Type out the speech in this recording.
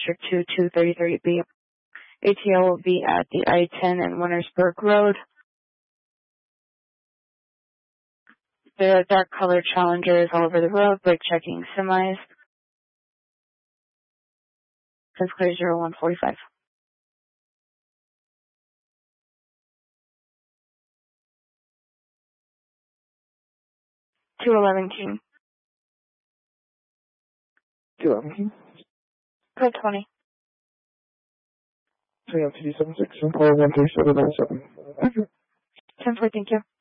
District 2, 233B. ATO will be at the I-10 and Wintersburg Road. There are dark colored Challengers all over the road, brake checking semis. Since clear 0145. 211 King. 211 King. Code 20. 3 FTD 76 and call 13797. 10-4, thank you.